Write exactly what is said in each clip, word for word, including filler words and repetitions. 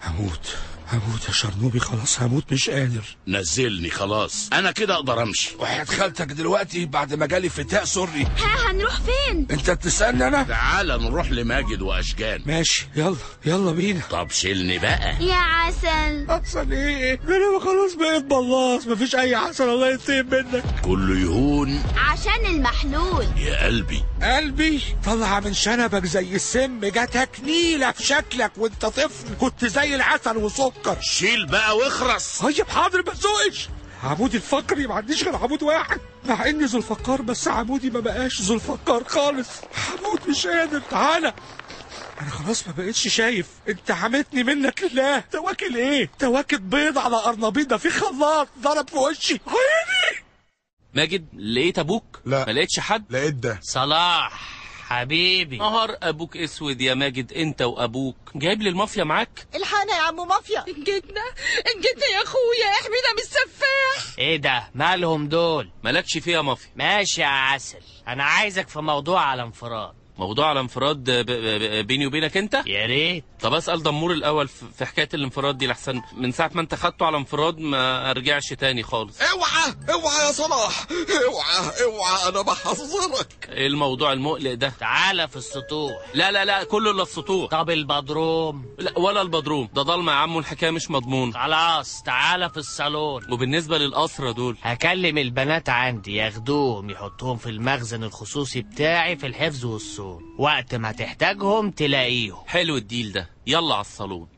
هموت هموت يا شرنوبي، خلاص هموت، مش قادر. نزلني خلاص، انا كده اقدر امشي. وحياة خالتك دلوقتي بعد ما جالي فتاء سري. ها هنروح فين؟ انت بتسألني انا؟ تعال نروح لماجد واشجان. ماشي، يلا يلا بينا. طب شيلني بقى يا عسل. عسل ايه؟ انا خلاص بقيت بلاص، مفيش اي عسل، الله ينتقم منك. كله يهون عشان المحلول يا قلبي. قلبي طلع من شنبك زي السم، جاتك نيلة في شكلك وانت طفل، كنت زي العسل وسكر. شيل بقى واخرس. طيب حاضر، ما تسوقش. عمودي الفقري ما عنديش غير عمود واحد، مع اني ذو الفقار، بس عمودي ما بقاش ذو الفقار خالص. هموت مش قادر. تعالى، انا خلاص ما بقتش شايف. انت عمتني منك لله. تواكل ايه؟ تواكل بيض على قرنبيط، ده في خلاط ضرب في وشي. عيني. ماجد، لقيت ابوك؟ لا. ما لقيتش حد؟ لقيت ده. صلاح حبيبي، نهار ابوك اسود يا ماجد، انت وابوك جايب لي المافيا معاك؟ الحقنا يا عم مافيا. انجدنا انجدنا يا اخويا، احمينا من السفاح. ايه ده؟ مالهم دول؟ مالكش فيها مافيا. ماشي يا عسل، انا عايزك في موضوع على انفراد. موضوع على انفراد ب- ب- بيني وبينك انت؟ يا ريت. طب اسال دمور الاول في في حكايه الانفراد دي، لحسن من ساعه ما انت خدته على انفراد ما ارجعش تاني خالص. اوعى اوعى يا صلاح، اوعى اوعى، انا بحذرك. ايه الموضوع المقلق ده؟ تعالى في السطوح. لا لا لا، كله الا السطوح. طب البدروم؟ لا ولا البدروم، ده ضلمه يا عم والحكايه مش مضمون. خلاص تعالى في الصالون. وبالنسبه للاسره دول؟ هكلم البنات عندي ياخدوهم يحطوهم في المخزن الخصوصي بتاعي في الحفظ والصون، وقت ما تحتاجهم تلاقيهم. حلو الديل ده، يلا على الصالون.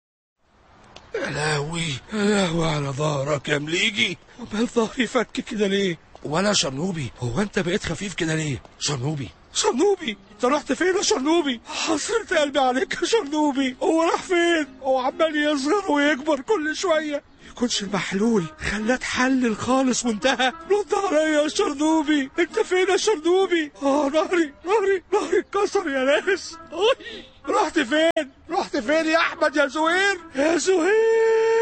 يا لهوي يا لهوي على ظهرك يا مليجي. امال ظهري فك كده ليه؟ ولا شرنوبي، هو انت بقيت خفيف كده ليه؟ شرنوبي شرنوبي انت رحت فين يا شرنوبي؟ حصرت قلبي عليك يا شرنوبي. هو راح فين؟ هو عمال يصغر ويكبر كل شويه. يكونش المحلول خلاه اتحلل خالص وانتهى؟ رد عليا يا شرنوبي، انت فين يا شرنوبي؟ اه نهري نهري نهري اتكسر يا ناس. أوي. رحت فين؟ رحت فين يا احمد يا زهير؟ يا زهير